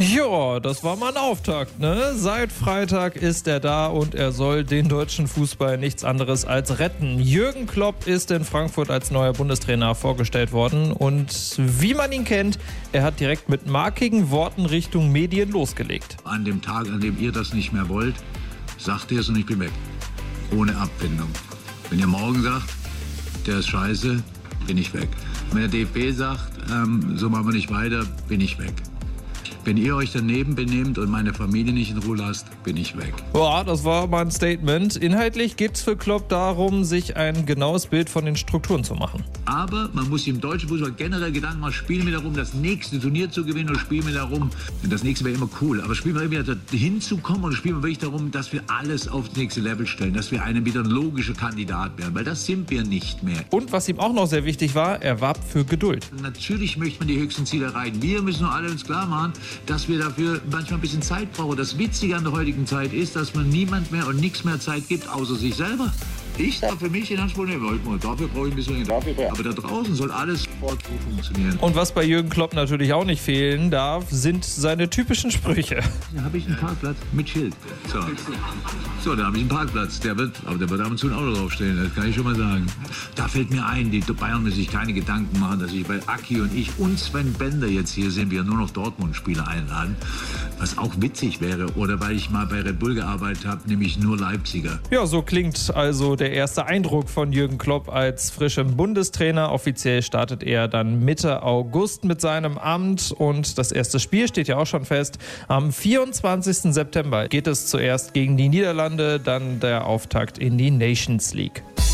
Ja, das war mal ein Auftakt, ne? Seit Freitag ist er da und er soll den deutschen Fußball nichts anderes als retten. Jürgen Klopp ist in Frankfurt als neuer Bundestrainer vorgestellt worden und wie man ihn kennt, er hat direkt mit markigen Worten Richtung Medien losgelegt. An dem Tag, an dem ihr das nicht mehr wollt, sagt ihr es und ich bin weg. Ohne Abfindung. Wenn ihr morgen sagt, der ist scheiße, bin ich weg. Wenn der DFB sagt, so machen wir nicht weiter, bin ich weg. Wenn ihr euch daneben benehmt und meine Familie nicht in Ruhe lasst, bin ich weg. Boah, das war mal ein Statement. Inhaltlich geht es für Klopp darum, sich ein genaues Bild von den Strukturen zu machen. Aber man muss im deutschen Fußball generell Gedanken machen, spielen wir darum, das nächste Turnier zu gewinnen oder spielen wir darum, das nächste wäre immer cool, aber spielen wir wieder hinzukommen oder spielen wir wirklich darum, dass wir alles aufs nächste Level stellen, dass wir wieder ein logischer Kandidat werden, weil das sind wir nicht mehr. Und was ihm auch noch sehr wichtig war, er warb für Geduld. Natürlich möchte man die höchsten Ziele erreichen. Wir müssen nur alle uns klar machen, dass wir dafür manchmal ein bisschen Zeit brauchen. Das Witzige an der heutigen Zeit ist, dass man niemand mehr und nichts mehr Zeit gibt, außer sich selber. Ich darf für mich in Anspruch nehmen, dafür brauche ich ein bisschen. Aber da draußen soll alles sofort gut funktionieren. Und was bei Jürgen Klopp natürlich auch nicht fehlen darf, sind seine typischen Sprüche. Da habe ich einen Parkplatz mit Schild. So, da habe ich einen Parkplatz. Der wird ab und zu ein Auto draufstehen, das kann ich schon mal sagen. Da fällt mir ein, die Bayern müssen sich keine Gedanken machen, dass ich bei Aki und ich und Sven Bender jetzt hier sind, wir nur noch Dortmund-Spieler einladen. Was auch witzig wäre, oder weil ich mal bei Red Bull gearbeitet habe, nämlich nur Leipziger. Ja, so klingt also der erste Eindruck von Jürgen Klopp als frischem Bundestrainer. Offiziell startet er dann Mitte August mit seinem Amt und das erste Spiel steht ja auch schon fest. Am 24. September geht es zuerst gegen die Niederlande, dann der Auftakt in die Nations League.